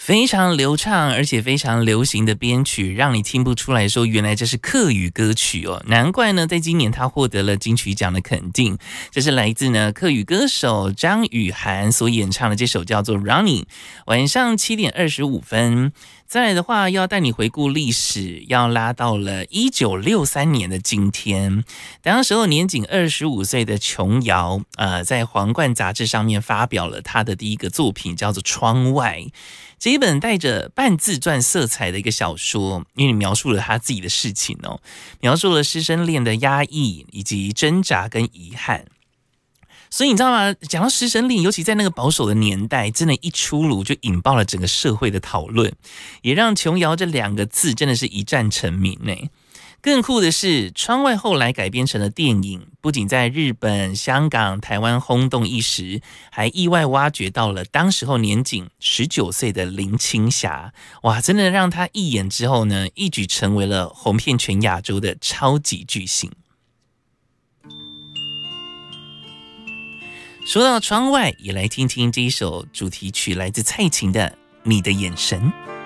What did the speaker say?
非常流畅而且非常流行的编曲，让你听不出来说原来这是客语歌曲哦。难怪呢，在今年他获得了金曲奖的肯定。这是来自呢客语歌手张雨涵所演唱的这首叫做《Running》。晚上7点25分。再来的话，要带你回顾历史，要拉到了1963年的今天。当时候年仅25岁的琼瑶，在皇冠杂志上面发表了她的第一个作品，叫做《窗外》。这一本带着半自传色彩的一个小说，因为你描述了他自己的事情哦，描述了师生恋的压抑以及挣扎跟遗憾。所以你知道吗？讲到师生恋，尤其在那个保守的年代，真的一出炉就引爆了整个社会的讨论，也让琼瑶这2个字真的是一战成名呢。更酷的是，窗外后来改编成了电影，不仅在日本、香港、台湾轰动一时，还意外挖掘到了当时候年仅19岁的林青霞。哇，真的让她一演之后呢，一举成为了红遍全亚洲的超级巨星。说到窗外，也来听听这一首主题曲，来自蔡琴的《你的眼神》。